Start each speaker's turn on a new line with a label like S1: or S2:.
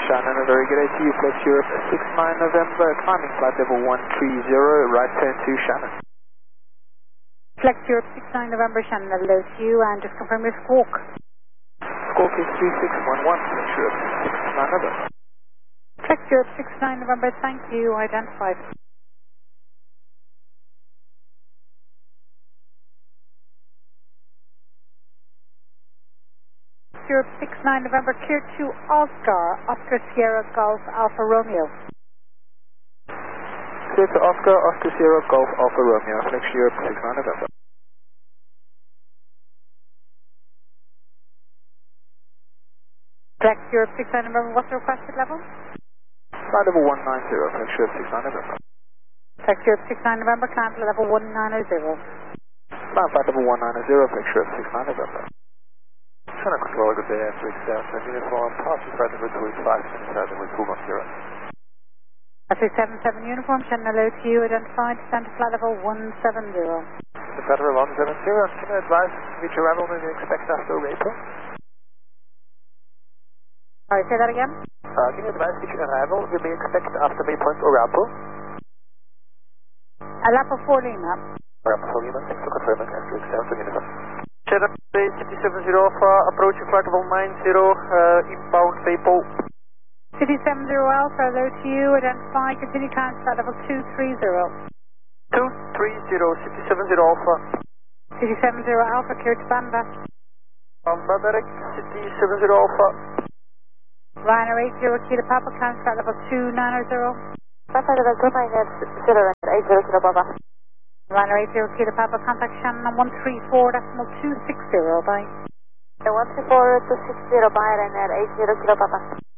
S1: Shannon, a very good day to you. Flex Europe 69 November, climbing flight level 130, right turn to Shannon.
S2: Flex Europe 69 November, Shannon, hello to you, and just confirm your squawk.
S1: Squawk is 3611, Flex Europe 69 November.
S2: Flex Europe 69 November, thank you, identified. Europe 69 November, clear to Oscar Sierra Golf Alpha Romeo.
S1: Clear to Oscar Sierra Golf Alpha Romeo, Flex Europe 69 November.
S2: Flex Europe 69 November, what's the requested level?
S1: Flight level 190, Flex Europe 69 November.
S2: Flex Europe 69 November, climb to level 190.
S1: Flight level 190, Flex Europe 69 November. Shannon Controller, good day, after extension, uniform, passing flight number 285, with 210.
S2: That's 77 uniform, Shannon, hello to you, identified, descend to flight level 170.
S1: The flight level 170, can you advise which arrival do you expect after April?
S2: Sorry, say that again?
S1: Can you advise which arrival you may expect after Waypoint or Apple?
S2: Lapa 4 Lima.
S1: Apple 4 Lima, thanks for confirming, after extension, uniform.
S3: Shannon, City 70 Alpha, approaching flight level 90, inbound Waypoint.
S2: City 70 Alpha, hello to you, identify, continue climb to flight level 230.
S3: 230, City 70 Alpha.
S2: City 70 Alpha, clear to Banda.
S3: Banda direct, City 70 Alpha.
S2: Ryanair 80 Kilo Papa, climb to flight level 290.
S4: Papa level 290, 80 Kilo Papa.
S2: Ryanair 80 Kilo Papa, contact Shannon on 134.260, bye.
S4: 134.260, bye, Ryanair 80 Kilo Papa.